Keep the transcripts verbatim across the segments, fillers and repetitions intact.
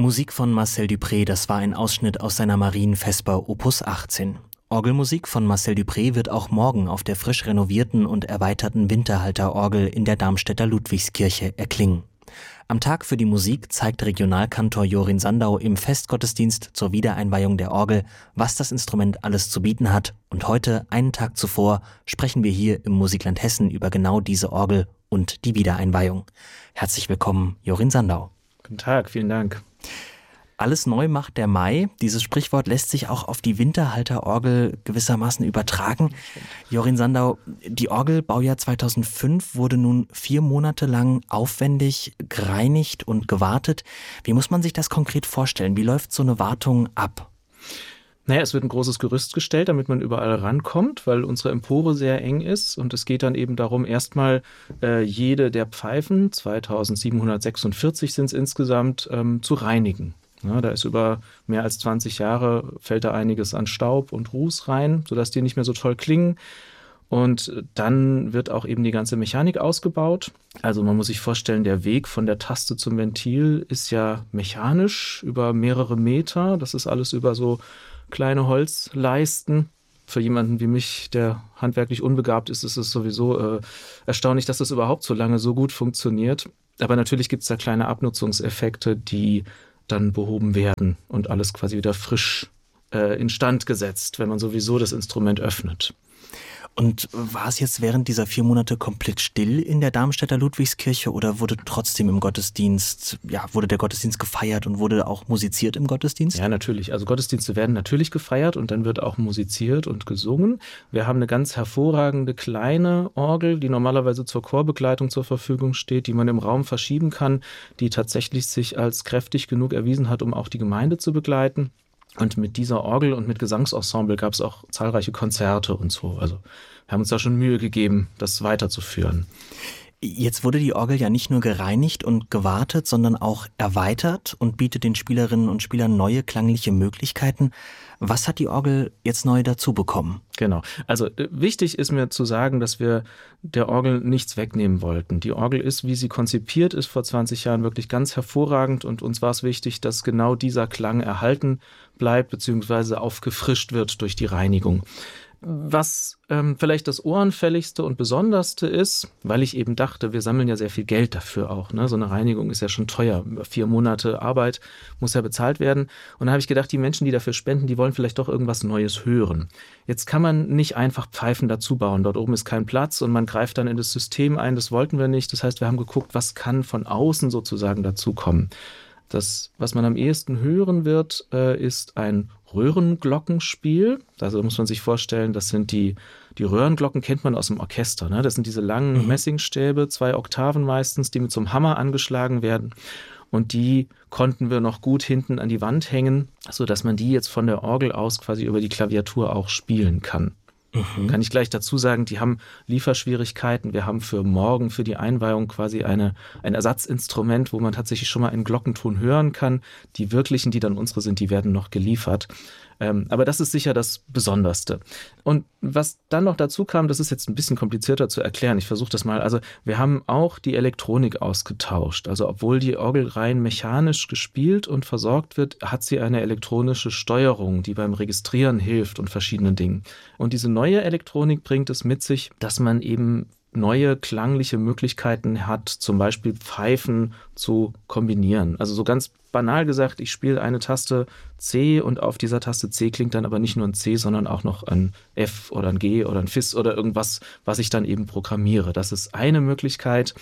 Musik von Marcel Dupré, das war ein Ausschnitt aus seiner Marienvesper Opus achtzehn. Orgelmusik von Marcel Dupré wird auch morgen auf der frisch renovierten und erweiterten Winterhalterorgel in der Darmstädter Ludwigskirche erklingen. Am Tag für die Musik zeigt Regionalkantor Jorin Sandau im Festgottesdienst zur Wiedereinweihung der Orgel, was das Instrument alles zu bieten hat. Und heute, einen Tag zuvor, sprechen wir hier im Musikland Hessen über genau diese Orgel und die Wiedereinweihung. Herzlich willkommen, Jorin Sandau. Guten Tag, vielen Dank. Alles neu macht der Mai. Dieses Sprichwort lässt sich auch auf die Winterhalterorgel gewissermaßen übertragen. Jorin Sandau, die Orgel, Baujahr zweitausendfünf, wurde nun vier Monate lang aufwendig gereinigt und gewartet. Wie muss man sich das konkret vorstellen? Wie läuft so eine Wartung ab? Naja, es wird ein großes Gerüst gestellt, damit man überall rankommt, weil unsere Empore sehr eng ist. Und es geht dann eben darum, erstmal äh, jede der Pfeifen, zweitausendsiebenhundertsechsundvierzig sind es insgesamt, ähm, zu reinigen. Ja, da ist über mehr als zwanzig Jahre, fällt da einiges an Staub und Ruß rein, sodass die nicht mehr so toll klingen. Und dann wird auch eben die ganze Mechanik ausgebaut. Also man muss sich vorstellen, der Weg von der Taste zum Ventil ist ja mechanisch über mehrere Meter. Das ist alles über so kleine Holzleisten. Für jemanden wie mich, der handwerklich unbegabt ist, ist es sowieso äh, erstaunlich, dass das überhaupt so lange so gut funktioniert. Aber natürlich gibt es da kleine Abnutzungseffekte, die dann behoben werden und alles quasi wieder frisch äh, instand gesetzt, wenn man sowieso das Instrument öffnet. Und war es jetzt während dieser vier Monate komplett still in der Darmstädter Ludwigskirche oder wurde trotzdem im Gottesdienst, ja, wurde der Gottesdienst gefeiert und wurde auch musiziert im Gottesdienst? Ja, natürlich. Also Gottesdienste werden natürlich gefeiert und dann wird auch musiziert und gesungen. Wir haben eine ganz hervorragende kleine Orgel, die normalerweise zur Chorbegleitung zur Verfügung steht, die man im Raum verschieben kann, die tatsächlich sich als kräftig genug erwiesen hat, um auch die Gemeinde zu begleiten. Und mit dieser Orgel und mit Gesangsensemble gab es auch zahlreiche Konzerte und so. Also wir haben uns da schon Mühe gegeben, das weiterzuführen. Jetzt wurde die Orgel ja nicht nur gereinigt und gewartet, sondern auch erweitert und bietet den Spielerinnen und Spielern neue klangliche Möglichkeiten. Was hat die Orgel jetzt neu dazu bekommen? Genau. Also äh, wichtig ist mir zu sagen, dass wir der Orgel nichts wegnehmen wollten. Die Orgel ist, wie sie konzipiert ist, vor zwanzig Jahren wirklich ganz hervorragend und uns war es wichtig, dass genau dieser Klang erhalten bleibt bzw. aufgefrischt wird durch die Reinigung. Was ähm, vielleicht das Ohrenfälligste und Besonderste ist, weil ich eben dachte, wir sammeln ja sehr viel Geld dafür auch. Ne? So eine Reinigung ist ja schon teuer. Vier Monate Arbeit muss ja bezahlt werden. Und da habe ich gedacht, die Menschen, die dafür spenden, die wollen vielleicht doch irgendwas Neues hören. Jetzt kann man nicht einfach Pfeifen dazu bauen. Dort oben ist kein Platz und man greift dann in das System ein. Das wollten wir nicht. Das heißt, wir haben geguckt, was kann von außen sozusagen dazukommen. Das, was man am ehesten hören wird, äh, ist ein Röhrenglockenspiel. Also muss man sich vorstellen, das sind die, die Röhrenglocken kennt man aus dem Orchester. Ne? Das sind diese langen mhm. Messingstäbe, zwei Oktaven meistens, die mit so einem Hammer angeschlagen werden. Und die konnten wir noch gut hinten an die Wand hängen, sodass man die jetzt von der Orgel aus quasi über die Klaviatur auch spielen kann. Mhm. Kann ich gleich dazu sagen, die haben Lieferschwierigkeiten. Wir haben für morgen, für die Einweihung quasi eine, ein Ersatzinstrument, wo man tatsächlich schon mal einen Glockenton hören kann. Die wirklichen, die dann unsere sind, die werden noch geliefert. Ähm, aber das ist sicher das Besonderste. Und was dann noch dazu kam, das ist jetzt ein bisschen komplizierter zu erklären. Ich versuche das mal. Also wir haben auch die Elektronik ausgetauscht. Also obwohl die Orgel rein mechanisch gespielt und versorgt wird, hat sie eine elektronische Steuerung, die beim Registrieren hilft und verschiedenen Dingen. Und diese neue Elektronik bringt es mit sich, dass man eben neue klangliche Möglichkeiten hat, zum Beispiel Pfeifen zu kombinieren. Also so ganz banal gesagt, ich spiele eine Taste C und auf dieser Taste C klingt dann aber nicht nur ein C, sondern auch noch ein F oder ein G oder ein Fis oder irgendwas, was ich dann eben programmiere. Das ist eine Möglichkeit.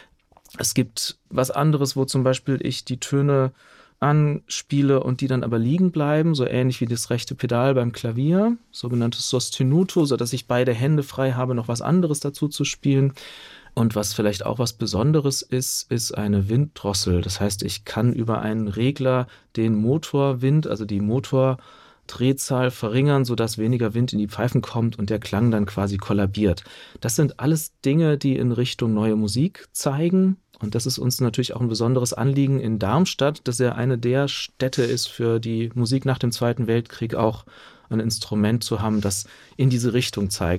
Es gibt was anderes, wo zum Beispiel ich die Töne anspiele und die dann aber liegen bleiben, so ähnlich wie das rechte Pedal beim Klavier, sogenanntes Sostenuto, sodass ich beide Hände frei habe, noch was anderes dazu zu spielen. Und was vielleicht auch was Besonderes ist, ist eine Winddrossel. Das heißt, ich kann über einen Regler den Motorwind, also die Motordrehzahl verringern, sodass weniger Wind in die Pfeifen kommt und der Klang dann quasi kollabiert. Das sind alles Dinge, die in Richtung neue Musik zeigen. Und das ist uns natürlich auch ein besonderes Anliegen in Darmstadt, dass ja eine der Städte ist, für die Musik nach dem Zweiten Weltkrieg auch ein Instrument zu haben, das in diese Richtung zeigt.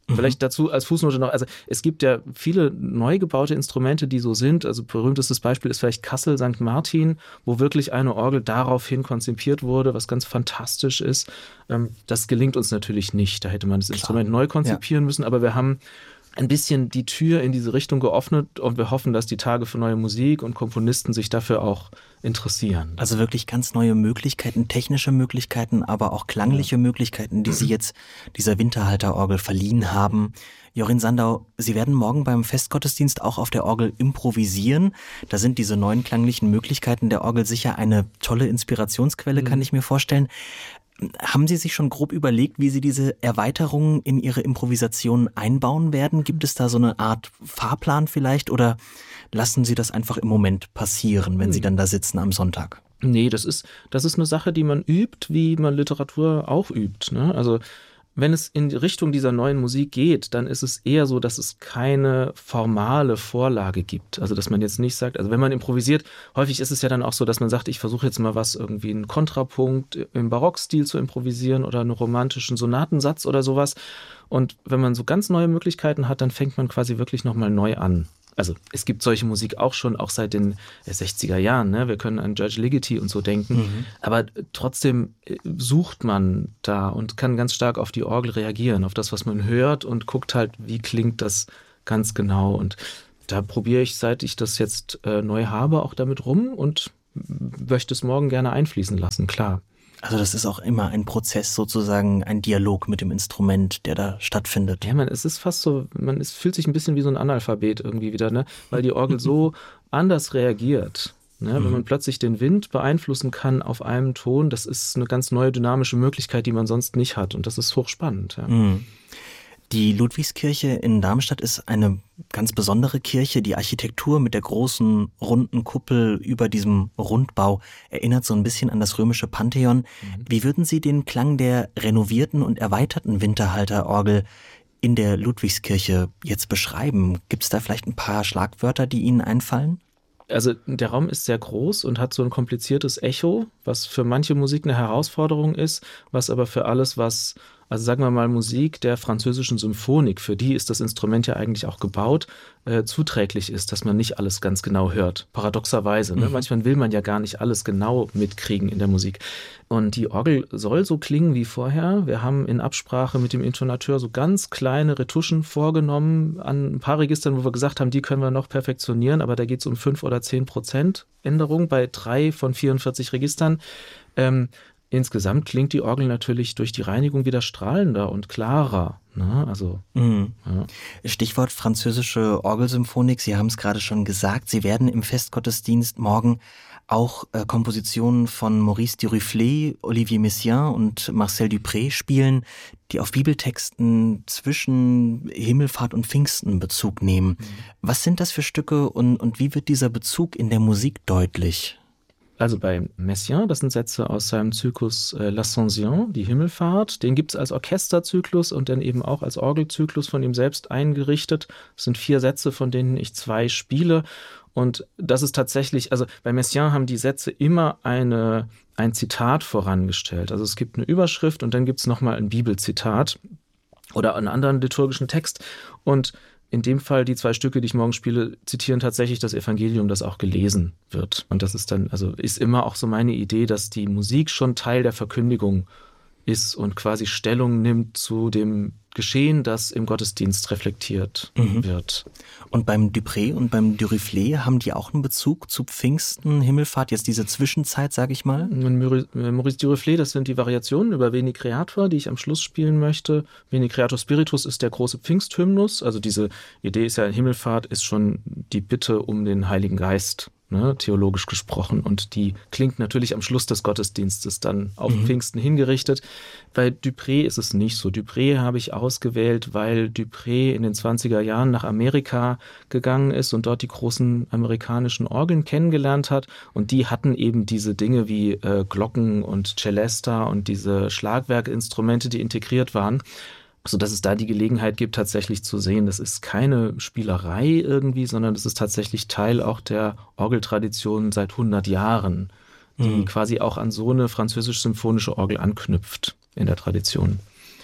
Mhm. Vielleicht dazu als Fußnote noch, also es gibt ja viele neu gebaute Instrumente, die so sind. Also berühmtestes Beispiel ist vielleicht Kassel Sankt Martin, wo wirklich eine Orgel daraufhin konzipiert wurde, was ganz fantastisch ist. Das gelingt uns natürlich nicht. Da hätte man das Klar. Instrument neu konzipieren ja. müssen, aber wir haben ein bisschen die Tür in diese Richtung geöffnet und wir hoffen, dass die Tage für neue Musik und Komponisten sich dafür auch interessieren. Also wirklich ganz neue Möglichkeiten, technische Möglichkeiten, aber auch klangliche ja. Möglichkeiten, die Sie jetzt dieser Winterhalterorgel verliehen haben. Jorin Sandau, Sie werden morgen beim Festgottesdienst auch auf der Orgel improvisieren. Da sind diese neuen klanglichen Möglichkeiten der Orgel sicher eine tolle Inspirationsquelle, mhm. kann ich mir vorstellen. Haben Sie sich schon grob überlegt, wie Sie diese Erweiterungen in Ihre Improvisation einbauen werden? Gibt es da so eine Art Fahrplan vielleicht oder lassen Sie das einfach im Moment passieren, wenn Sie dann da sitzen am Sonntag? Nee, das ist, das ist eine Sache, die man übt, wie man Literatur auch übt, ne? Also wenn es in Richtung dieser neuen Musik geht, dann ist es eher so, dass es keine formale Vorlage gibt. Also dass man jetzt nicht sagt, also wenn man improvisiert, häufig ist es ja dann auch so, dass man sagt, ich versuche jetzt mal was, irgendwie einen Kontrapunkt im Barockstil zu improvisieren oder einen romantischen Sonatensatz oder sowas. Und wenn man so ganz neue Möglichkeiten hat, dann fängt man quasi wirklich nochmal neu an. Also es gibt solche Musik auch schon, auch seit den sechziger Jahren. Ne? Wir können an Judge Ligeti und so denken. Mhm. Aber trotzdem sucht man da und kann ganz stark auf die Orgel reagieren, auf das, was man hört und guckt halt, wie klingt das ganz genau. Und da probiere ich, seit ich das jetzt äh, neu habe, auch damit rum und möchte es morgen gerne einfließen lassen, klar. Also das ist auch immer ein Prozess, sozusagen ein Dialog mit dem Instrument, der da stattfindet. Ja, man, es ist fast so, man es fühlt sich ein bisschen wie so ein Analphabet irgendwie wieder, ne? Weil die Orgel so anders reagiert. Ne? Wenn man plötzlich den Wind beeinflussen kann auf einem Ton, das ist eine ganz neue dynamische Möglichkeit, die man sonst nicht hat. Und das ist hochspannend. Ja. Mhm. Die Ludwigskirche in Darmstadt ist eine ganz besondere Kirche. Die Architektur mit der großen runden Kuppel über diesem Rundbau erinnert so ein bisschen an das römische Pantheon. Mhm. Wie würden Sie den Klang der renovierten und erweiterten Winterhalterorgel in der Ludwigskirche jetzt beschreiben? Gibt es da vielleicht ein paar Schlagwörter, die Ihnen einfallen? Also der Raum ist sehr groß und hat so ein kompliziertes Echo, was für manche Musik eine Herausforderung ist, was aber für alles, was, also sagen wir mal Musik der französischen Symphonik, für die ist das Instrument ja eigentlich auch gebaut, äh, zuträglich ist, dass man nicht alles ganz genau hört. Paradoxerweise. Ne? Mhm. Manchmal will man ja gar nicht alles genau mitkriegen in der Musik. Und die Orgel soll so klingen wie vorher. Wir haben in Absprache mit dem Intonateur so ganz kleine Retuschen vorgenommen an ein paar Registern, wo wir gesagt haben, die können wir noch perfektionieren, aber da geht es um fünf oder zehn Prozent Änderung bei drei von vierundvierzig Registern. Ähm, insgesamt klingt die Orgel natürlich durch die Reinigung wieder strahlender und klarer. Ne? Also, mhm. ja. Stichwort französische Orgelsymphonik, Sie haben es gerade schon gesagt, Sie werden im Festgottesdienst morgen auch äh, Kompositionen von Maurice Duruflé, Olivier Messiaen und Marcel Dupré spielen, die auf Bibeltexten zwischen Himmelfahrt und Pfingsten Bezug nehmen. Mhm. Was sind das für Stücke und, und wie wird dieser Bezug in der Musik deutlich? Also bei Messiaen, das sind Sätze aus seinem Zyklus äh, L'Ascension, die Himmelfahrt. Den gibt es als Orchesterzyklus und dann eben auch als Orgelzyklus von ihm selbst eingerichtet. Das sind vier Sätze, von denen ich zwei spiele. Und das ist tatsächlich, also bei Messiaen haben die Sätze immer eine, ein Zitat vorangestellt. Also es gibt eine Überschrift und dann gibt es nochmal ein Bibelzitat oder einen anderen liturgischen Text. Und in dem Fall, die zwei Stücke, die ich morgen spiele, zitieren tatsächlich das Evangelium, das auch gelesen wird. Und das ist dann, also ist immer auch so meine Idee, dass die Musik schon Teil der Verkündigung ist und quasi Stellung nimmt zu dem Geschehen, das im Gottesdienst reflektiert mhm. wird. Und beim Dupré und beim Duruflé haben die auch einen Bezug zu Pfingsten, Himmelfahrt, jetzt diese Zwischenzeit, sage ich mal? Maurice Duruflé, das sind die Variationen über Veni Creator, die ich am Schluss spielen möchte. Veni Creator Spiritus ist der große Pfingsthymnus. Also diese Idee ist ja, Himmelfahrt ist schon die Bitte um den Heiligen Geist. Ne, theologisch gesprochen, und die klingt natürlich am Schluss des Gottesdienstes dann auf mhm. Pfingsten hingerichtet. Bei Dupré ist es nicht so. Dupré habe ich ausgewählt, weil Dupré in den zwanziger Jahren nach Amerika gegangen ist und dort die großen amerikanischen Orgeln kennengelernt hat, und die hatten eben diese Dinge wie äh, Glocken und Celesta und diese Schlagwerkinstrumente, die integriert waren, sodass es da die Gelegenheit gibt, tatsächlich zu sehen, das ist keine Spielerei irgendwie, sondern das ist tatsächlich Teil auch der Orgeltradition seit hundert Jahren, die mhm. quasi auch an so eine französisch-symphonische Orgel anknüpft in der Tradition.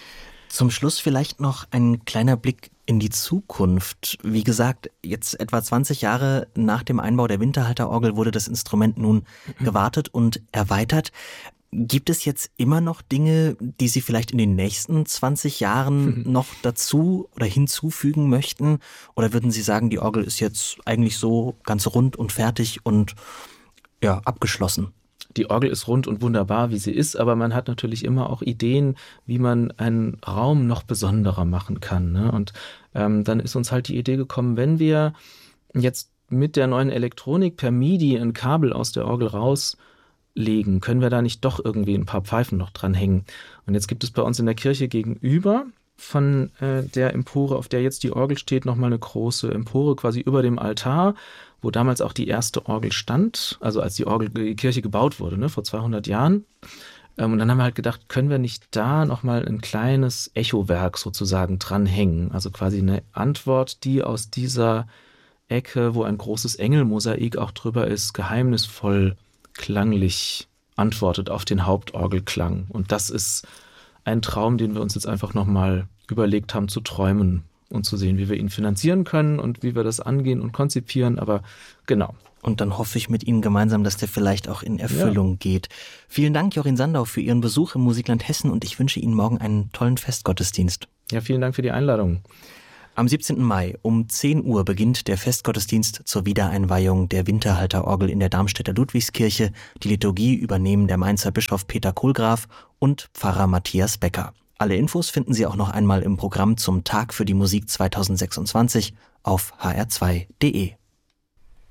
Zum Schluss vielleicht noch ein kleiner Blick in die Zukunft. Wie gesagt, jetzt etwa zwanzig Jahre nach dem Einbau der Winterhalterorgel wurde das Instrument nun gewartet und erweitert. Gibt es jetzt immer noch Dinge, die Sie vielleicht in den nächsten zwanzig Jahren noch dazu oder hinzufügen möchten? Oder würden Sie sagen, die Orgel ist jetzt eigentlich so ganz rund und fertig und ja, abgeschlossen? Die Orgel ist rund und wunderbar, wie sie ist, aber man hat natürlich immer auch Ideen, wie man einen Raum noch besonderer machen kann, ne? Und ähm, dann ist uns halt die Idee gekommen, wenn wir jetzt mit der neuen Elektronik per MIDI ein Kabel aus der Orgel rauslegen, können wir da nicht doch irgendwie ein paar Pfeifen noch dranhängen. Und jetzt gibt es bei uns in der Kirche gegenüber von äh, der Empore, auf der jetzt die Orgel steht, nochmal eine große Empore quasi über dem Altar, wo damals auch die erste Orgel stand, also als die Orgel, die Kirche gebaut wurde, ne, vor zweihundert Jahren. Ähm, und dann haben wir halt gedacht, können wir nicht da nochmal ein kleines Echowerk sozusagen dranhängen? Also quasi eine Antwort, die aus dieser Ecke, wo ein großes Engelmosaik auch drüber ist, geheimnisvoll klanglich antwortet auf den Hauptorgelklang. Und das ist ein Traum, den wir uns jetzt einfach nochmal überlegt haben zu träumen und zu sehen, wie wir ihn finanzieren können und wie wir das angehen und konzipieren, aber genau. Und dann hoffe ich mit Ihnen gemeinsam, dass der vielleicht auch in Erfüllung ja. geht. Vielen Dank, Jorin Sandau, für Ihren Besuch im Musikland Hessen und ich wünsche Ihnen morgen einen tollen Festgottesdienst. Ja, vielen Dank für die Einladung. Am siebzehnten Mai um zehn Uhr beginnt der Festgottesdienst zur Wiedereinweihung der Winterhalterorgel in der Darmstädter Ludwigskirche. Die Liturgie übernehmen der Mainzer Bischof Peter Kohlgraf und Pfarrer Matthias Becker. Alle Infos finden Sie auch noch einmal im Programm zum Tag für die Musik zweitausendsechsundzwanzig auf h r zwei punkt d e.